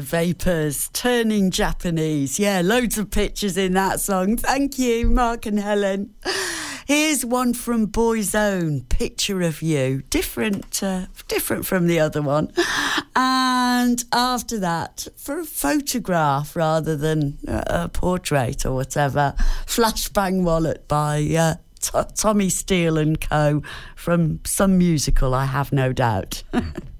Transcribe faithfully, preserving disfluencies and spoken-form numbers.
The Vapors, Turning Japanese. Yeah, loads of pictures in that song. Thank you, Mark and Helen. Here's one from Boyzone, Picture of You. Different, uh, different from the other one. And after that, for a photograph rather than a portrait or whatever, Flashbang Wallet by uh, T- Tommy Steele and Co. from some musical, I have no doubt.